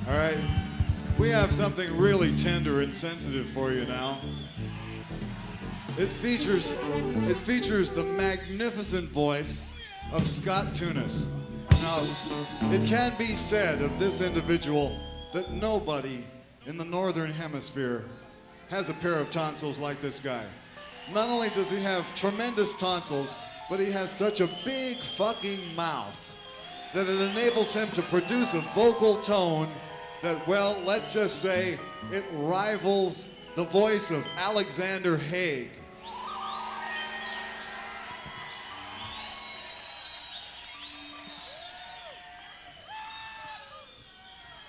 All right, we have something really tender and sensitive for you now. It features the magnificent voice of Scott Tunis. Now, it can be said of this individual that nobody in the Northern Hemisphere has a pair of tonsils like this guy. Not only does he have tremendous tonsils, but he has such a big fucking mouth that it enables him to produce a vocal tone that, well, let's just say it rivals the voice of Alexander Haig.